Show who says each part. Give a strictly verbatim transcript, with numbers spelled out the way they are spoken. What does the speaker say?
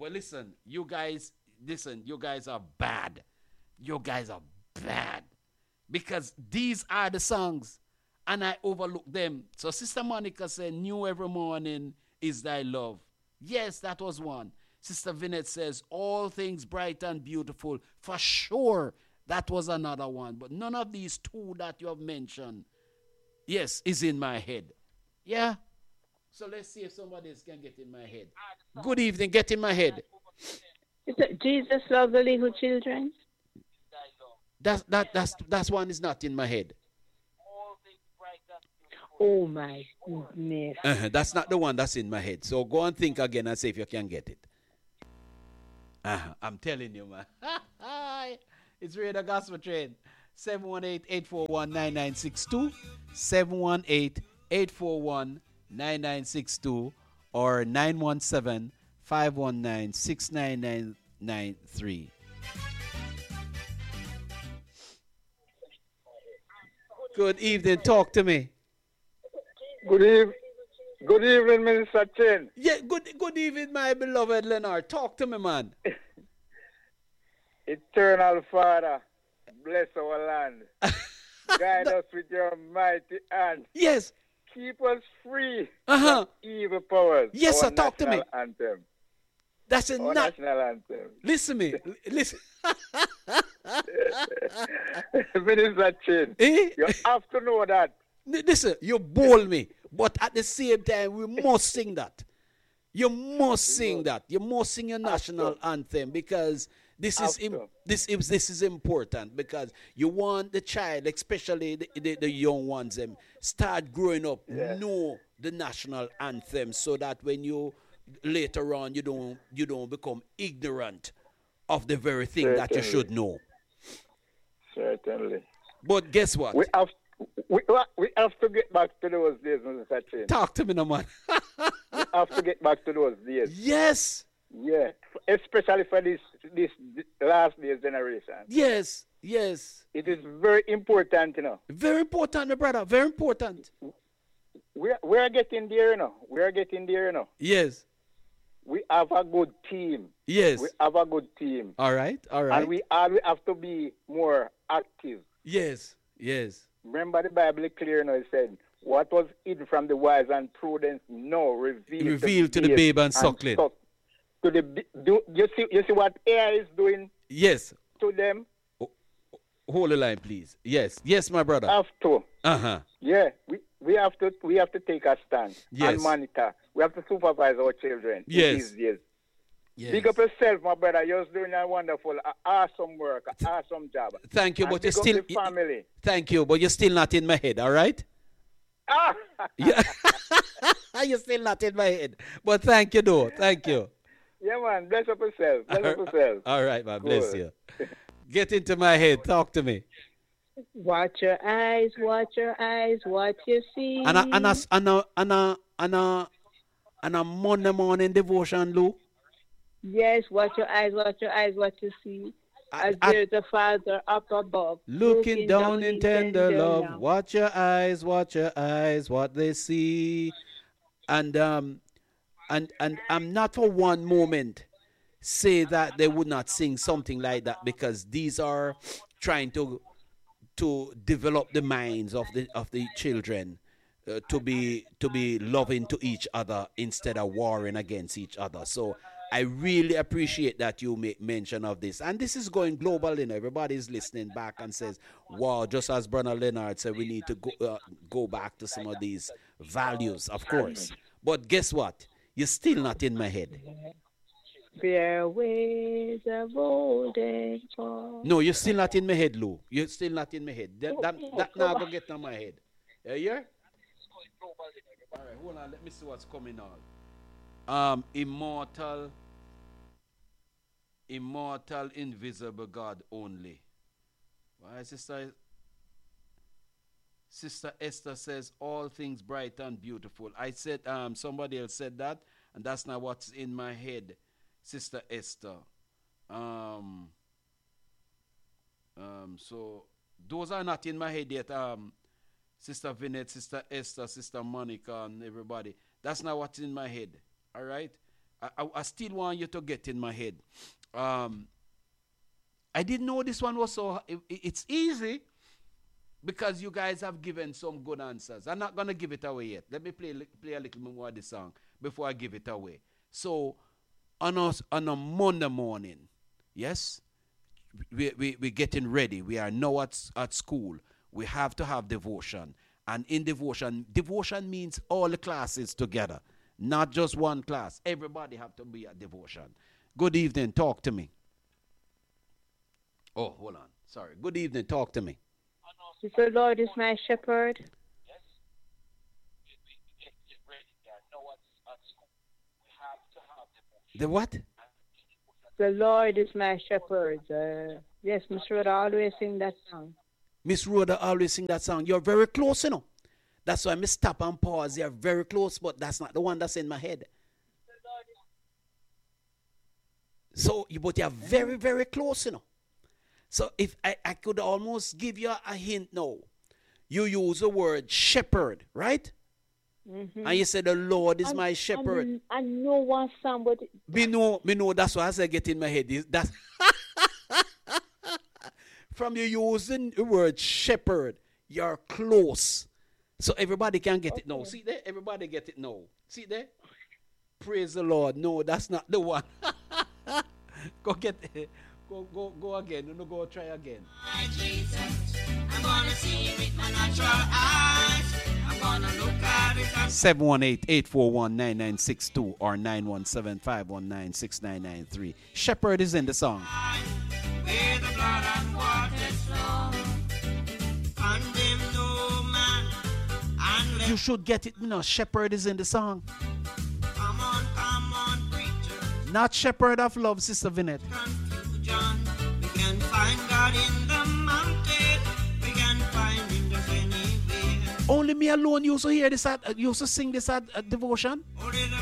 Speaker 1: But listen, you guys, listen, you guys are bad. You guys are bad. Because these are the songs, and I overlook them. So Sister Monica said, New every morning is thy love. Yes, that was one. Sister Vinette says, all things bright and beautiful. For sure, that was another one. But none of these two that you have mentioned, yes, is in my head. Yeah? So let's see if somebody else can get in my head. Good evening, get in my head.
Speaker 2: Is it Jesus love the little children?
Speaker 1: That's, that, that's, that's one is not in my head.
Speaker 2: Oh my goodness.
Speaker 1: Uh-huh, that's not the one that's in my head. So go and think again and see if you can get it. Uh-huh, I'm telling you, man. It's Radio Gospel Train. seven one eight, eight four one, nine nine six two. seven one eight, eight four one, nine nine six two or nine one seven, five one nine, six nine nine nine three. Good evening. Talk to me.
Speaker 3: Good evening. Good evening, Minister Chen.
Speaker 1: Yeah, good good evening, my beloved Leonard. Talk to me, man.
Speaker 3: Eternal Father, bless our land. Guide us with your mighty hand.
Speaker 1: Yes.
Speaker 3: Keep us free
Speaker 1: uh-huh.
Speaker 3: from evil powers.
Speaker 1: Yes, sir. Talk to me.
Speaker 3: Anthem.
Speaker 1: That's a
Speaker 3: our
Speaker 1: not...
Speaker 3: national anthem.
Speaker 1: Listen me. Listen.
Speaker 3: Minister Chen,
Speaker 1: eh?
Speaker 3: you have to know that.
Speaker 1: Listen, you bowl me, but at the same time, we must sing that. You must sing that. You must sing your national anthem because this is Im- this is this is important because you want the child, especially the, the, the young ones, them start growing up,
Speaker 3: yeah.
Speaker 1: know the national anthem, so that when you later on you don't you don't become ignorant of the very thing
Speaker 3: Certainly.
Speaker 1: that you should know.
Speaker 3: Certainly.
Speaker 1: But guess what?
Speaker 3: We have we, we have to get back to those days, Mister Chen.
Speaker 1: Talk to me, no man.
Speaker 3: We have to get back to those days.
Speaker 1: Yes.
Speaker 3: Yeah, especially for this this last days generation.
Speaker 1: Yes, yes.
Speaker 3: It is very important, you know.
Speaker 1: Very important, my brother. Very important.
Speaker 3: We are, we are getting there, you know. We are getting there, you know.
Speaker 1: Yes.
Speaker 3: We have a good team.
Speaker 1: Yes.
Speaker 3: We have a good team.
Speaker 1: All right, all right.
Speaker 3: And we all we have to be more active.
Speaker 1: Yes, yes.
Speaker 3: Remember the Bible is clear, you know, it said, what was hidden from the wise and prudence, no, revealed,
Speaker 1: revealed to,
Speaker 3: to
Speaker 1: the babe and suckling.
Speaker 3: Suck, to the, do, you, see, you see what A I is doing
Speaker 1: yes.
Speaker 3: to them?
Speaker 1: Oh, hold the line, please. Yes, yes, my brother.
Speaker 3: Have to.
Speaker 1: Uh-huh.
Speaker 3: Yeah, we, we have to we have to take a stand
Speaker 1: yes.
Speaker 3: and monitor. We have to supervise our children
Speaker 1: yes.
Speaker 3: these days.
Speaker 1: Yes.
Speaker 3: Big up yourself, my brother. You're doing a wonderful, uh, awesome work, uh, awesome job.
Speaker 1: Thank you,
Speaker 3: and
Speaker 1: but you're
Speaker 3: big up
Speaker 1: still...
Speaker 3: the family.
Speaker 1: Thank you, but you're still not in my head, all right?
Speaker 3: Ah!
Speaker 1: Yeah. You're still not in my head. But thank you, though. Thank you.
Speaker 3: Yeah, man. Bless up yourself. Bless up yourself.
Speaker 1: All right, man.
Speaker 3: Cool.
Speaker 1: Bless you. Get into my head. Talk to me.
Speaker 2: Watch your eyes, watch your eyes, what you see.
Speaker 1: And a, and a, and a, and a, and a, and a Monday morning devotion, Lou.
Speaker 2: Yes, watch your eyes, watch your eyes, what you see. As
Speaker 1: I, I,
Speaker 2: there's a Father up above.
Speaker 1: Looking, looking down, down in tender, tender love.
Speaker 2: love.
Speaker 1: Watch your eyes, watch your eyes, what they see. And um and and I'm not for one moment say that they would not sing something like that because these are trying to to develop the minds of the of the children uh, to be to be loving to each other instead of warring against each other. So I really appreciate that you make mention of this. And this is going global, you know. Everybody's listening back and says, wow, just as Brother Leonard said, we need to go, uh, go back to some of these values, of course. But guess what? You're still not in my head.
Speaker 2: Fair ways of old and far.
Speaker 1: No, you're still not in my head, Lou. You're still not in my head. That, that, that now go get in my head. You hear? All right, hold on. Let me see what's coming on. Um, immortal... Immortal, invisible God only. Why, sister? Sister Esther says all things bright and beautiful. I said, um, somebody else said that, and that's not what's in my head. Sister Esther. Um, um, so those are not in my head yet. Um, Sister Vinette, Sister Esther, Sister Monica, and everybody. That's not what's in my head. All right. I, I, I still want you to get in my head. Um, I didn't know this one was so, it, it's easy because you guys have given some good answers. I'm not going to give it away yet. Let me play, play a little more of the song before I give it away. So, on, us, on a Monday morning, yes, we, we, we're getting ready. We are now at, at school. We have to have devotion. And in devotion, devotion means all the classes together, not just one class. Everybody have to be at devotion. Good evening, talk to me. Oh, hold on. Sorry. Good evening, talk to me.
Speaker 2: The Lord is my shepherd.
Speaker 1: The what?
Speaker 2: The Lord is my shepherd. Uh, yes, Miss Rhoda always sing that song.
Speaker 1: Miss Rhoda always sing that song. You're very close, you know. That's why I stop and pause. You're very close, but that's not the one that's in my head. So, but you're very, very close, you know. So if I, I could almost give you a hint now. You use the word shepherd, right? Mm-hmm. And you said the Lord is I, my shepherd.
Speaker 2: I, I know one song, but
Speaker 1: me know, me know. That's why I say get in my head. That's from you using the word shepherd, you're close. So everybody can get okay. it now. See there? Everybody get it now. See there? Praise the Lord. No, that's not the one. Go get it. Go, go, go again. No, go try again. My Jesus, I'm gonna see it with my natural eyes. I'm gonna look at it. seven one eight, eight four one, nine nine six two or nine one seven, five one nine, six nine nine three. Shepherd is in the song. Where the blood and water flow, condemn no man, and you should get it. You know, shepherd is in the song. Come on, come on, preacher. Not shepherd of love, Sister Vinette. John, we can find God in the mountain. We can find him just anywhere. Only me alone used to hear this at, uh, used to sing this at uh, devotion. Only the